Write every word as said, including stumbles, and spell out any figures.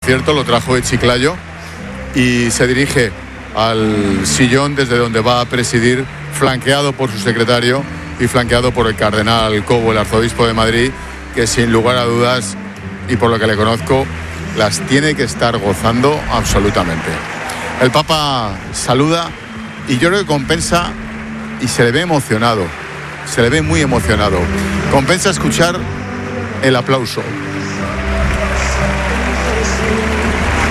cierto, lo trajo de Chiclayo y se dirige al sillón desde donde va a presidir, flanqueado por su secretario y flanqueado por el cardenal Cobo, el arzobispo de Madrid, que sin lugar a dudas, y por lo que le conozco, las tiene que estar gozando absolutamente. El Papa saluda y yo creo que compensa, y se le ve emocionado, se le ve muy emocionado. Compensa escuchar el aplauso,